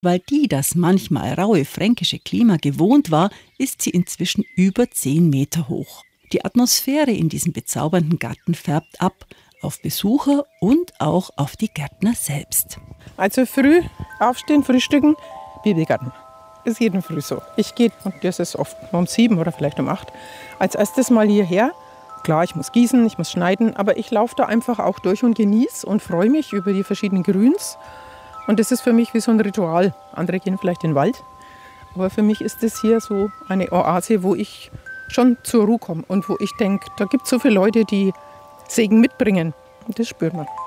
Weil die das manchmal raue fränkische Klima gewohnt war, ist sie inzwischen über 10 Meter hoch. Die Atmosphäre in diesem bezaubernden Garten färbt ab auf Besucher und auch auf die Gärtner selbst. Also früh aufstehen, frühstücken, Babygarten. Das ist jeden Früh so. Ich gehe, und das ist oft um 7 oder vielleicht um 8, als erstes mal hierher. Klar, ich muss gießen, ich muss schneiden, aber ich laufe da einfach auch durch und genieße und freue mich über die verschiedenen Grüns. Und das ist für mich wie so ein Ritual. Andere gehen vielleicht in den Wald, aber für mich ist das hier so eine Oase, wo ich schon zur Ruhe komme und wo ich denke, da gibt es so viele Leute, die Segen mitbringen. Und das spürt man.